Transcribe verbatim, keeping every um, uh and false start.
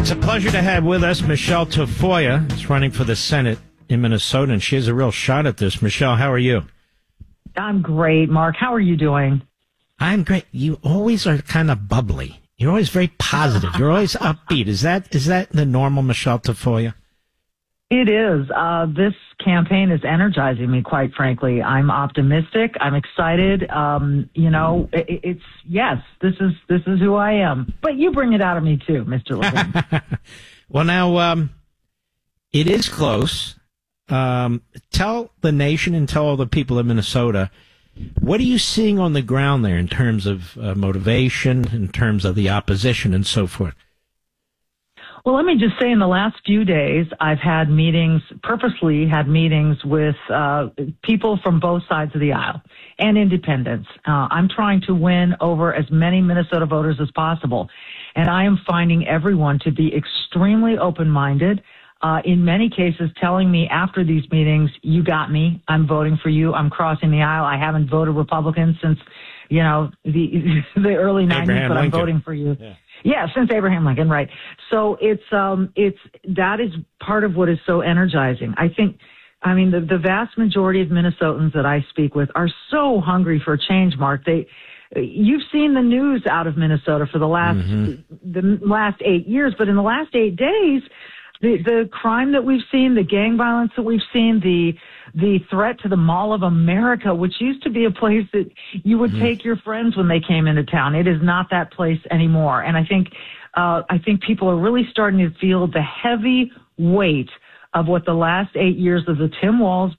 It's a pleasure to have with us Michelle Tafoya. She's running for the Senate in Minnesota, and she has a real shot at this. Michelle, how are you? I'm great, Mark. How are you doing? I'm great. You always are kind of bubbly. You're always very positive. You're always upbeat. Is that is that the normal Michelle Tafoya? It is. Uh, this campaign is energizing me, quite frankly. I'm optimistic. I'm excited. Um, you know, it, it's, yes, this is this is who I am. But you bring it out of me, too, Mister Levin. Well, now, um, it is close. Um, tell the nation and tell all the people of Minnesota, what are you seeing on the ground there in terms of uh, motivation, in terms of the opposition and so forth? Well, let me just say in the last few days, I've had meetings, purposely had meetings with uh, people from both sides of the aisle and independents. Uh, I'm trying to win over as many Minnesota voters as possible. And I am finding everyone to be extremely open-minded, uh, in many cases telling me after these meetings, you got me, I'm voting for you, I'm crossing the aisle, I haven't voted Republican since, you know, the, the early nineties, Abraham but I'm Lincoln. voting for you. Yeah. Yeah, since Abraham Lincoln, right. So it's, um, it's, that is part of what is so energizing. I think, I mean, the, the vast majority of Minnesotans that I speak with are so hungry for change, Mark. They, you've seen the news out of Minnesota for the last, mm-hmm. the last eight years, but in the last eight days, the, the crime that we've seen, the gang violence that we've seen, the, the threat to the Mall of America, which used to be a place that you would mm. take your friends when they came into town. It is not that place anymore. And I think, uh, I think people are really starting to feel the heavy weight of what the last eight years of the Tim Walz